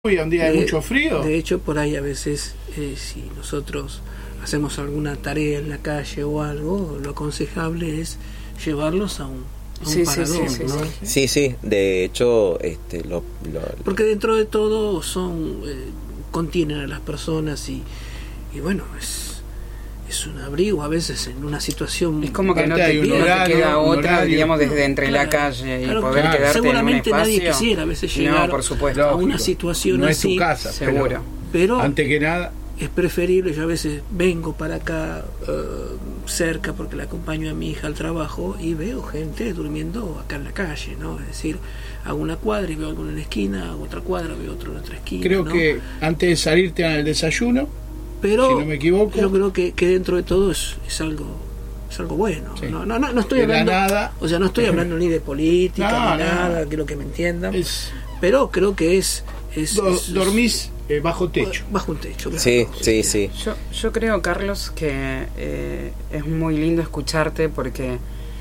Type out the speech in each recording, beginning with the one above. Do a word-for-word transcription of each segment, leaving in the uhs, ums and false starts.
un día de, de mucho frío. De hecho, por ahí a veces, eh, si nosotros hacemos alguna tarea en la calle o algo, lo aconsejable es llevarlos a un, a un sí, parador, sí, sí, ¿no? sí, sí. sí, sí, de hecho, este, lo, lo, porque dentro de todo son eh, contienen a las personas y, y bueno, es es un abrigo a veces en una situación. Es como que no te, no horario, te queda otra, horario, digamos, desde entre claro, la calle y claro, poder claro. quedarte Seguramente en un espacio. nadie quisiera a veces llegar no, por supuesto, a una lógico. situación no así. Es tu casa, seguro. Pero, pero antes que nada es preferible. Yo a veces vengo para acá uh, cerca porque le acompaño a mi hija al trabajo y veo gente durmiendo acá en la calle, ¿no? Es decir, hago una cuadra y veo alguno en la esquina, hago otra cuadra, veo otro en otra esquina. Creo ¿no? que antes de salirte al desayuno, pero si no me equivoco, yo creo que, que dentro de todo es, es algo es algo bueno. Sí. No, no, no, no estoy de hablando, la nada, o sea, no estoy hablando ni de política no, ni no. nada, quiero que me entiendan. Es, pero creo que es, es, do, es dormís eh, bajo techo. Bajo un techo. Claro. Sí, sí, sí. Yo, yo creo, Carlos, que eh, es muy lindo escucharte porque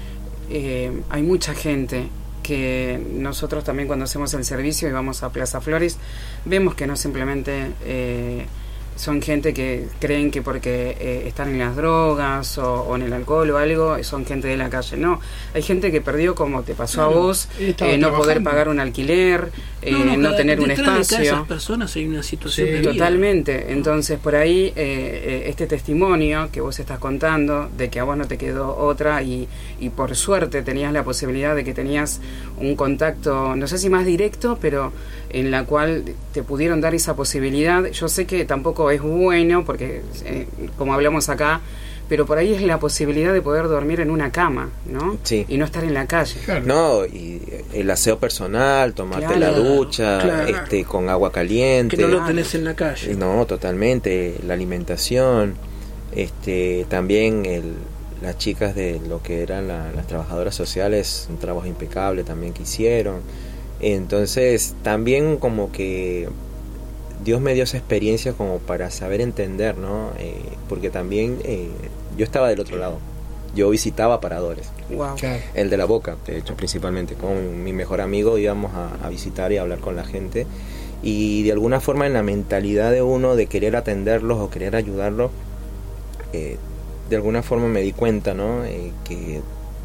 eh, hay mucha gente que nosotros también cuando hacemos el servicio y vamos a Plaza Flores, vemos que no simplemente eh, son gente que creen que porque eh, están en las drogas o, o en el alcohol o algo, son gente de la calle. No, hay gente que perdió, como te pasó claro, a vos, eh, no poder pagar un alquiler, eh, no, no, no tener un espacio. De esas personas hay una situación sí, de totalmente. Entonces, por ahí, eh, eh, este testimonio que vos estás contando, de que a vos no te quedó otra y, y por suerte tenías la posibilidad de que tenías un contacto, no sé si más directo, pero en la cual te pudieron dar esa posibilidad. Yo sé que tampoco es bueno, porque eh, como hablamos acá, pero por ahí es la posibilidad de poder dormir en una cama, ¿no? Sí. Y no estar en la calle. Claro. No, y el aseo personal, tomarte Claro, la ducha, claro. este, con agua caliente. que no lo tenés en la calle. No, totalmente. La alimentación, este, también el, las chicas de lo que eran la, las trabajadoras sociales, un trabajo impecable también que hicieron. Entonces, también como que Dios me dio esa experiencia como para saber entender, ¿no? Eh, porque también eh, yo estaba del otro lado. Yo visitaba paradores. Wow. Claro. El de La Boca, de hecho, principalmente. Con mi mejor amigo íbamos a, a visitar y a hablar con la gente. Y de alguna forma en la mentalidad de uno de querer atenderlos o querer ayudarlos, eh, de alguna forma me di cuenta, ¿no? Eh, que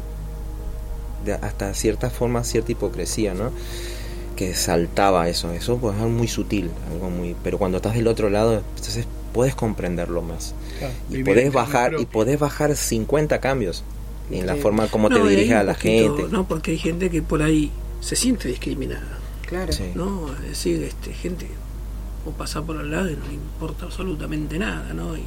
de hasta cierta forma, cierta hipocresía, ¿no? Que saltaba eso, eso pues es algo muy sutil, algo muy, pero cuando estás del otro lado, entonces puedes comprenderlo más. Claro, y podés bajar, y podés bajar cincuenta cambios en sí. la forma como no, te diriges a la poquito, gente. No, porque hay gente que por ahí se siente discriminada. Claro. Sí. No, es decir, este, gente o pasa por al lado y no le importa absolutamente nada, ¿no? Y,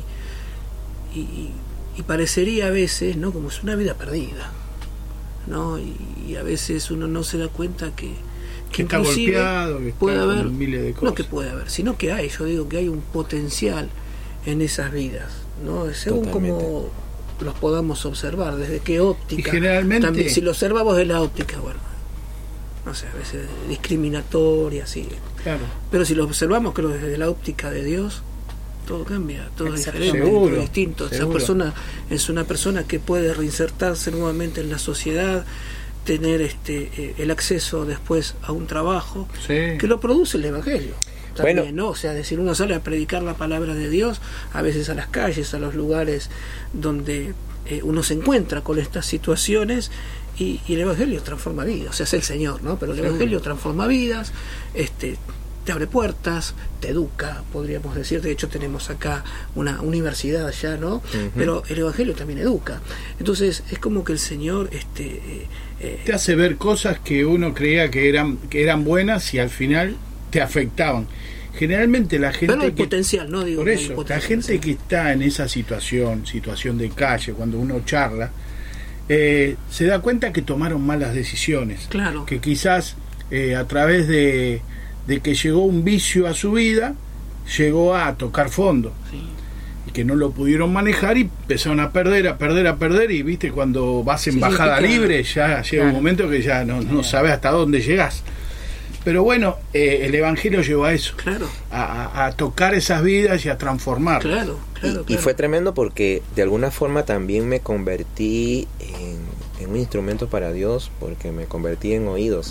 y, y parecería a veces, ¿no? Como es una vida perdida, ¿no? Y, y a veces uno no se da cuenta que que está golpeado, que puede está haber, con miles de cosas. No que puede haber, sino que hay, yo digo que hay un potencial en esas vidas, ¿no? Según Totalmente. como los podamos observar, desde qué óptica. Y generalmente, también, si lo observamos de la óptica, bueno, no sé, a veces discriminatoria, sí. Claro. Pero si lo observamos, creo, desde la óptica de Dios, todo cambia, todo es diferente, seguro, todo es distinto. seguro. Esa persona es una persona que puede reinsertarse nuevamente en la sociedad, tener este eh, el acceso después a un trabajo sí. que lo produce el Evangelio también, bueno. ¿no? O sea, decir, uno sale a predicar la palabra de Dios, a veces a las calles, a los lugares donde eh, uno se encuentra con estas situaciones y, y el Evangelio transforma vidas, o sea, es el Señor, ¿no? Pero el Evangelio sí. transforma vidas, este te abre puertas, te educa, podríamos decir. De hecho tenemos acá una universidad ya, ¿no? Uh-huh. Pero el Evangelio también educa. Entonces es como que el Señor este eh, eh, te hace ver cosas que uno creía que eran que eran buenas y al final te afectaban. Generalmente la gente pero el que, potencial, no digo por eso, la gente sí. que está en esa situación, situación de calle, cuando uno charla, eh, se da cuenta que tomaron malas decisiones. Claro. Que quizás eh, a través de de que llegó un vicio a su vida, llegó a tocar fondo. Sí. Y que no lo pudieron manejar y empezaron a perder, a perder, a perder, y viste, cuando vas en sí, bajada sí, libre, ya llega claro. un momento que ya no, no sabes hasta dónde llegás. Pero bueno, eh, el Evangelio llevó a eso, claro. a, a tocar esas vidas y a transformarlas. Claro, claro, y, claro. y fue tremendo porque de alguna forma también me convertí en, en un instrumento para Dios, porque me convertí en oídos.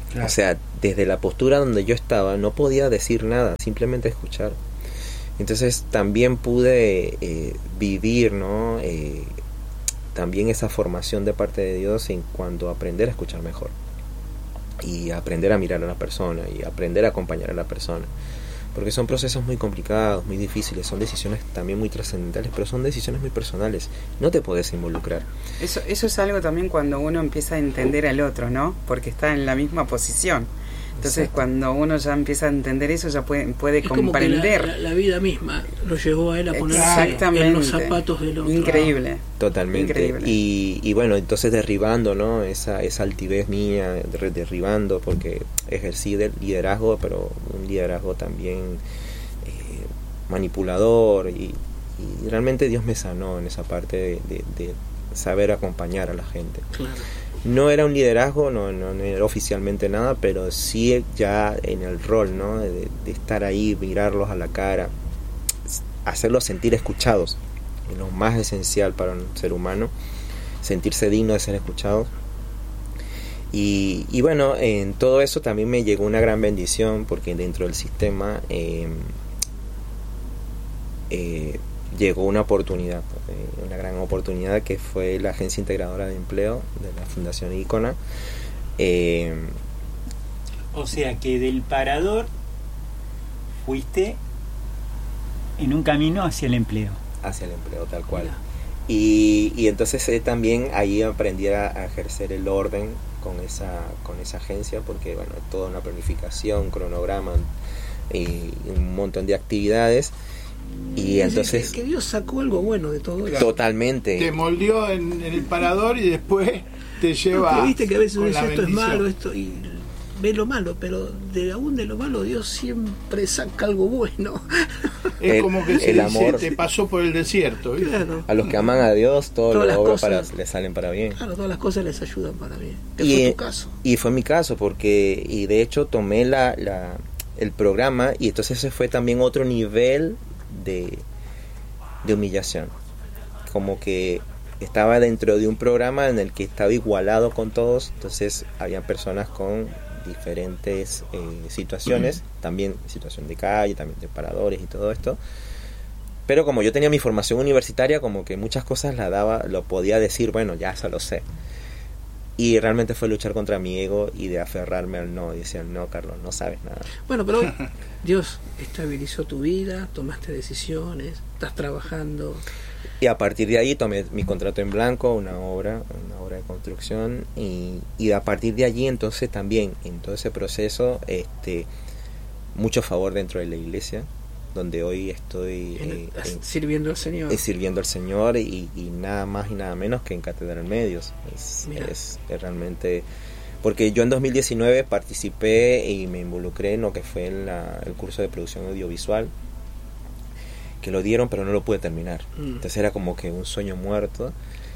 Claro. O sea, desde la postura donde yo estaba no podía decir nada, simplemente escuchar. Entonces también pude eh, vivir, ¿no? Eh, también esa formación de parte de Dios en cuanto a aprender a escuchar mejor y aprender a mirar a la persona y aprender a acompañar a la persona, porque son procesos muy complicados, muy difíciles, son decisiones también muy trascendentales, pero son decisiones muy personales, no te podés involucrar. Eso, eso es algo también cuando uno empieza a entender al otro, ¿no? Porque está en la misma posición. Entonces, exacto, cuando uno ya empieza a entender eso, ya puede, puede es comprender. Como que la, la, la vida misma lo llevó a él a ponerse en los zapatos del otro. Increíble. Totalmente. Increíble. Y, y bueno, entonces derribando, ¿no? Esa, esa altivez mía, derribando, porque ejercí del liderazgo, pero un liderazgo también eh, manipulador. Y, y realmente Dios me sanó en esa parte de, de, de saber acompañar a la gente. Claro. No era un liderazgo, no, no, no era oficialmente nada, pero sí ya en el rol, ¿no? De, de estar ahí, mirarlos a la cara, hacerlos sentir escuchados, es lo más esencial para un ser humano, sentirse digno de ser escuchado. Y, y bueno, en todo eso también me llegó una gran bendición, porque dentro del sistema eh, eh, llegó una oportunidad, una gran oportunidad, que fue la Agencia Integradora de Empleo de la Fundación Ícona. Eh, o sea que del parador fuiste en un camino hacia el empleo. Hacia el empleo, tal cual. Y, y entonces eh, también ahí aprendí a, a ejercer el orden con esa, con esa agencia, porque bueno, toda una planificación, cronograma y un montón de actividades. Y es entonces que, que Dios sacó algo bueno de todo eso. Totalmente. Te moldeó en, en el parador y después te lleva. Porque viste que a veces uno dice esto bendición. es malo, esto y ve lo malo, pero de aún de lo malo Dios siempre saca algo bueno. Es el, como que se el dice, amor, te pasó por el desierto. ¿Viste? Claro. A los que aman a Dios, todo todas lo obra cosas, para, les salen para bien. Claro, todas las cosas les ayudan para bien. ¿Qué y, fue tu caso? Y fue mi caso, porque y de hecho tomé la, la el programa, y entonces ese fue también otro nivel de, de humillación. Como que estaba dentro de un programa en el que estaba igualado con todos, entonces había personas con diferentes eh, situaciones, uh-huh. también situación de calle, también de paradores y todo esto, pero como yo tenía mi formación universitaria, como que muchas cosas la daba, lo podía decir, bueno, ya eso lo sé, y realmente fue luchar contra mi ego y de aferrarme al no, y decir, no, Carlos, no sabes nada. Bueno, pero Dios estabilizó tu vida, tomaste decisiones, estás trabajando. Y a partir de ahí tomé mi contrato en blanco, una obra, una obra de construcción, y, y a partir de allí entonces también, en todo ese proceso, este, mucho favor dentro de la iglesia, donde hoy estoy eh, en, sirviendo al Señor. Eh, sirviendo al Señor y, y nada más y nada menos que en Catedral Medios. Es, es, es realmente... Porque yo en dos mil diecinueve participé y me involucré en lo que fue en la, el curso de producción audiovisual, que lo dieron pero no lo pude terminar. Mm. Entonces era como que un sueño muerto.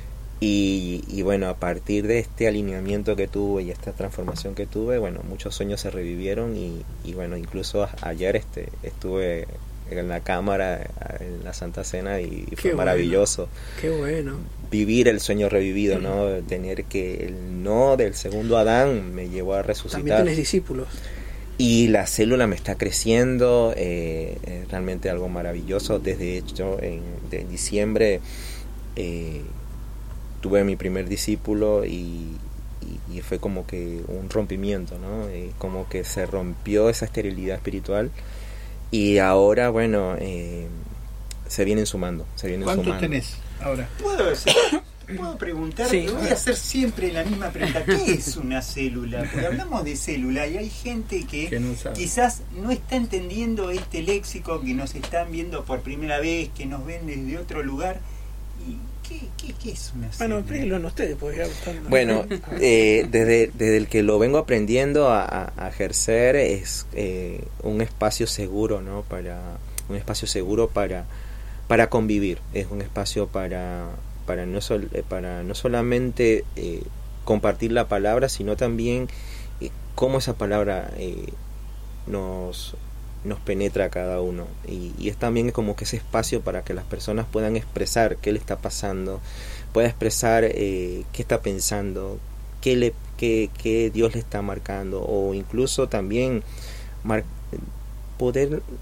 Y, y bueno, a partir de este alineamiento que tuve y esta transformación que tuve, bueno, muchos sueños se revivieron y, y bueno, incluso ayer este estuve en la cámara en la Santa Cena y, y fue Qué maravilloso. Bueno. Qué bueno. Vivir el sueño revivido, ¿no? Tener que el no del segundo Adán me llevó a resucitar. También tenés discípulos. Y la célula me está creciendo, eh, es realmente algo maravilloso. Desde hecho, en, en diciembre eh, tuve mi primer discípulo y, y, y fue como que un rompimiento, ¿no? Eh, como que se rompió esa esterilidad espiritual y ahora, bueno, eh, se vienen sumando. Se vienen ¿Cuántos sumando. tenés ahora? ¿Puedo decir? ¿Puedo preguntar? Sí. Voy a hacer siempre la misma pregunta. ¿Qué es una célula? Porque hablamos de célula y hay gente que, que no sabe. Quizás no está entendiendo este léxico, que nos están viendo por primera vez, que nos ven desde otro lugar. ¿Y qué, qué, qué es una célula? Bueno, explíquenlo ustedes, porque ya están... Bueno, eh, desde, desde el que lo vengo aprendiendo a, a ejercer es eh, un espacio seguro, ¿no? Para un espacio seguro para para convivir. Es un espacio para para no sol, para no solamente eh, compartir la palabra, sino también eh, cómo esa palabra eh, nos nos penetra a cada uno, y, y es también como que ese espacio para que las personas puedan expresar qué le está pasando, pueda expresar eh, qué está pensando, qué, le, qué, qué Dios le está marcando, o incluso también mar, poder